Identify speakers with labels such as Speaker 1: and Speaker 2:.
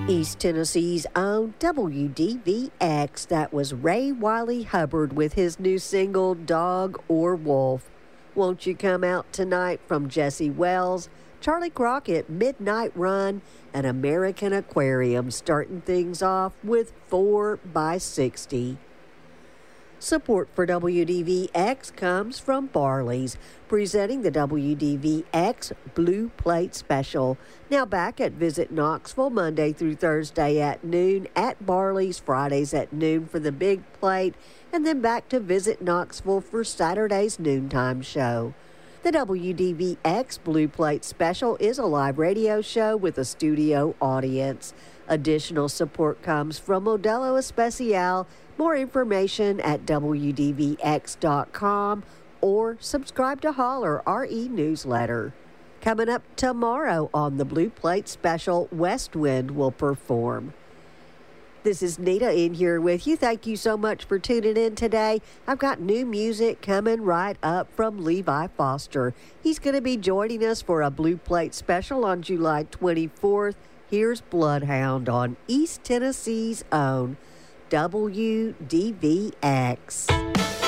Speaker 1: East Tennessee's own WDVX. That was Ray Wiley Hubbard with his new single, Dog or Wolf. Won't You Come Out Tonight from Jesse Wells, Charlie Crockett, Midnight Run, and American Aquarium, starting things off with 4x60. Support for WDVX comes from Barley's, presenting the WDVX Blue Plate Special. Now back at Visit Knoxville Monday through Thursday at noon, at Barley's Fridays at noon for the Big Plate, and then back to Visit Knoxville for Saturday's noontime show. The WDVX Blue Plate Special is a live radio show with a studio audience. Additional support comes from Modelo Especial. More information at WDVX.com or subscribe to Holler RE newsletter. Coming up tomorrow on the Blue Plate Special, West Wind will perform. This is Nita in here with you. Thank you so much for tuning in today. I've got new music coming right up from Levi Foster. He's going to be joining us for a Blue Plate Special on July 24th. Here's Bloodhound on East Tennessee's own WDVX.